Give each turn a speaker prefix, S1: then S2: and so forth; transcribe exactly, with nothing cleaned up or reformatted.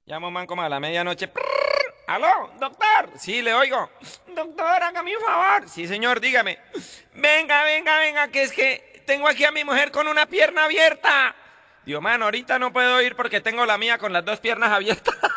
S1: Llamo man como a la medianoche. Prrr, ¿aló, doctor? Sí, le oigo. Doctor, hágame un favor. Sí, señor, dígame. Venga, venga, venga, que es que tengo aquí a mi mujer con una pierna abierta. Digo, mano, ahorita no puedo ir porque tengo la mía con las dos piernas abiertas.